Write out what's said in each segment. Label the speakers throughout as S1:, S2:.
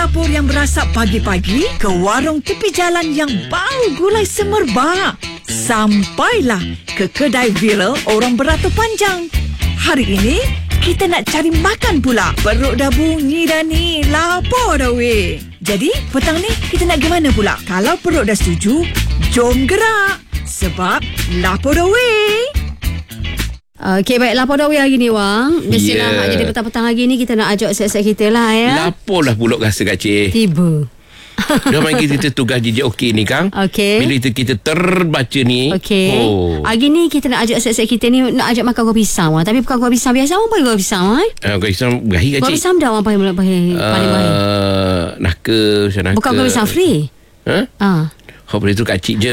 S1: dapur yang berasap pagi-pagi ke warung tepi jalan yang bau gulai semerbak, sampailah ke kedai viral orang beratur panjang. Hari ini kita nak cari makan pula. Perut dah bunyi dah ni, lapar dah weh. Jadi petang ni kita nak gimana pula? Kalau perut dah setuju, jom gerak. Sebab lapar dah weh.
S2: Okey, baik, lapar dah hari ni, Wang. Mestilah jadi petang-petang hari ni kita nak ajak set-set kita lah, ya.
S3: Lapar lah pulak rasa, Kak Cik.
S2: Tiba.
S3: Dah panggil kita tugas JJOK ni, Kang.
S2: Okey.
S3: Bila kita terbaca ni.
S2: Okey. Hari ni kita nak ajak set-set kita ni, nak ajak makan kuah pisang, Wang. Tapi bukan kuah pisang biasa, Wang. Pakai kuah pisang, Wang.
S3: Kuah pisang berahi, Kak Cik.
S2: Kuah pisang dah, Wang, paling berahi.
S3: Naka, macam naka.
S2: Bukan kuah pisang free.
S3: Boleh tu Kak Cik je.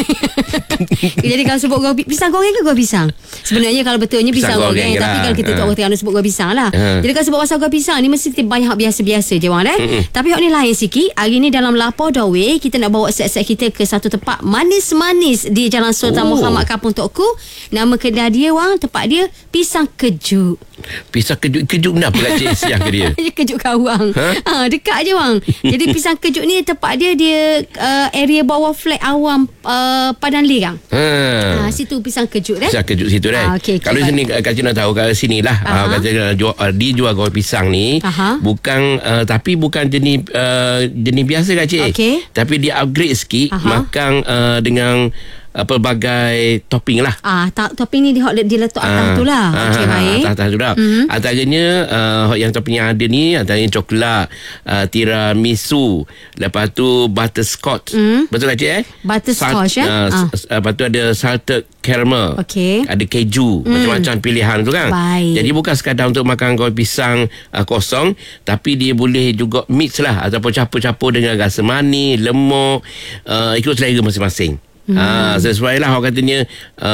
S2: Jadi kalau sebut kuah pisang goreng ke kuah pisang? Sebenarnya kalau betulnya pisang goreng
S3: lah.
S2: Tapi kalau kita tak orang Terengganu sebut kuah pisang lah. Jadi kalau sebut pasal kuah pisang ni mesti kita bayar hak biasa-biasa je, Wang. Tapi hak ni lain sikit. Hari ni dalam Lapar Dawei kita nak bawa set-set kita ke satu tempat manis-manis di Jalan Sultan Muhammad, Kampung Tok Ku. Nama kedai dia, Wang, tempat dia Pisang Kejuk.
S3: Pisang kejuk kenapa Kak Cik siang ke dia?
S2: Kejuk kawang. Dekat je, Wang. Jadi Pisang Kejuk ni tempat dia area bawah flat awam Padang Lirang. Situ Pisang Kejuk dah.
S3: Pisang Kejuk situ dah.
S2: Okay,
S3: kalau sini Kak Cik nak tahu, kat sini lah dia jual goreng pisang ni. Bukan tapi bukan jenis biasa, Kak Cik. Tapi dia upgrade sikit. Makan dengan pelbagai topping lah.
S2: Topping ni dia letak atas tu lah. Okey, baik.
S3: Atas tu lah. Antaranya yang topping yang ada ni antaranya coklat, tiramisu, lepas tu butterscotch. Betul tak, Cik?
S2: Butterscotch
S3: lepas tu ada salted caramel.
S2: Okey.
S3: Ada keju, macam-macam pilihan tu kan.
S2: Baik.
S3: Jadi bukan sekadar untuk makan goreng pisang kosong, tapi dia boleh juga mix lah ataupun campur-campur dengan rasa manis, lemuk, ikut selera masing-masing. Sesuai lah orang katanya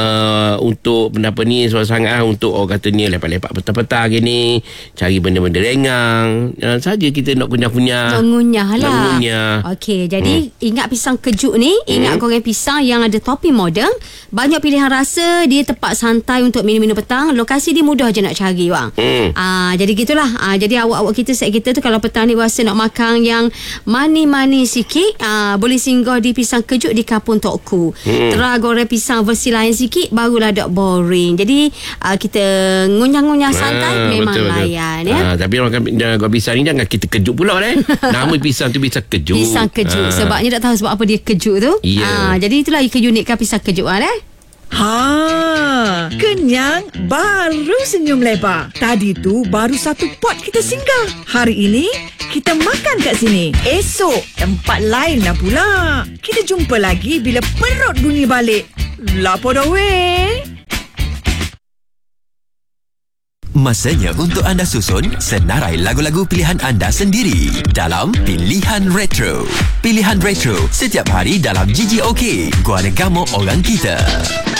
S3: untuk pendapat ni sesuai sangat untuk orang katanya lepak-lepak petang-petang gini, cari benda-benda rengang saja kita nak kunyah-kunyah,
S2: nak ngunyah lah. Okey, jadi ingat Pisang Kejuk ni, ingat goreng pisang yang ada topping moden, banyak pilihan rasa, dia tempat santai untuk minum-minum petang. Lokasi dia mudah je nak cari, Wang. Jadi gitulah. Jadi awak-awak kita set kita tu kalau petang ni rasa nak makan yang manis-manis sikit, boleh singgah di Pisang Kejuk di Kampung Tok Ku. Tera goreng pisang versi lain sikit, barulah tak boring. Jadi kita ngunyah-ngunyah santai, memang betul, layan ya.
S3: Tapi orang goreng pisang ni jangan kita kejut pula nama pisang tu Pisang Kejuk.
S2: Pisang Kejuk. Sebabnya tak tahu sebab apa dia kejuk tu. Jadi itulah keunikan Pisang Kejuk
S1: kenyang baru senyum lebar. Tadi tu baru satu pot kita singgah. Hari ini kita makan kat sini. Esok tempat lain lah pula. Kita jumpa lagi bila perut bunyi balik. Lapar dah weh.
S4: Masanya untuk anda susun senarai lagu-lagu pilihan anda sendiri dalam Pilihan Retro. Pilihan Retro setiap hari dalam JJOK. Guana Kamu Orang Kita.